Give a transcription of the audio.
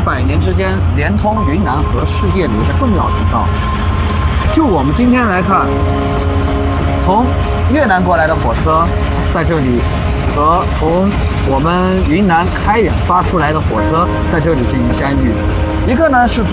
100年之间连通云南和世界的一个重要通道。就我们今天来看，从越南过来的火车在这里，和从我们云南开远发出来的火车在这里进行相遇。一个呢是